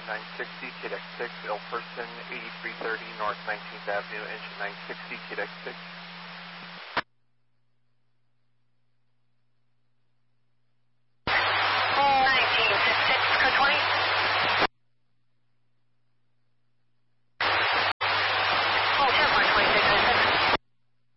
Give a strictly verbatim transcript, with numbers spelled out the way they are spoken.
nine sixty, K D E X six, L person, eighty-three thirty North nineteenth Avenue, engine nine sixty, K D E X six.